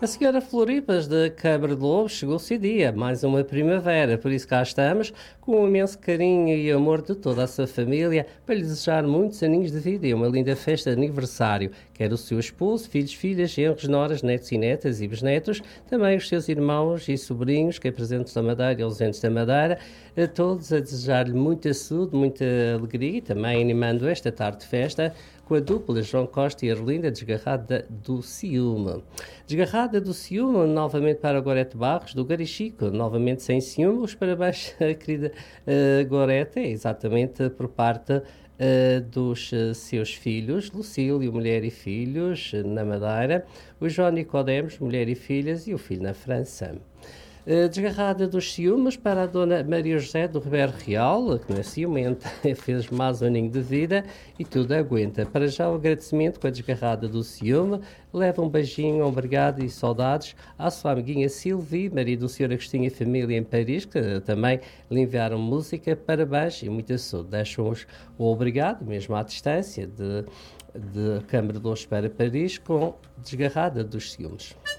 A senhora Floripas da Câmara de Lobo chegou-se dia, mais uma primavera, por isso cá estamos, com um imenso carinho e amor de toda a sua família, para lhe desejar muitos aninhos de vida e uma linda festa de aniversário. Quer o seu esposo, filhos, filhas, genros, noras, netos e netas e bisnetos, também os seus irmãos e sobrinhos, que é presentes da Madeira e ausentes da Madeira, a todos a desejar-lhe muita saúde, muita alegria e também animando esta tarde de festa com a dupla João Costa e Arlinda, desgarrada do ciúme. Desgarrada do ciúme, novamente para Gorete Barros, do Garichico, novamente sem ciúme. Os parabéns à querida Gorete, exatamente por parte dos seus filhos, Lucílio, mulher e filhos, na Madeira, o João Nicodemos, mulher e filhas, e o filho na França. Desgarrada dos ciúmes para a dona Maria José do Ribeiro Real, que não é ciumenta, fez mais um aninho de vida e tudo aguenta. Para já o agradecimento com a desgarrada do ciúme, leva um beijinho, obrigado e saudades à sua amiguinha Silvia, marido do Sr. Agostinho e família em Paris, que também lhe enviaram música, parabéns e muita saúde. Deixam-os o obrigado, mesmo à distância, de Câmara de Lourdes para Paris, com desgarrada dos ciúmes.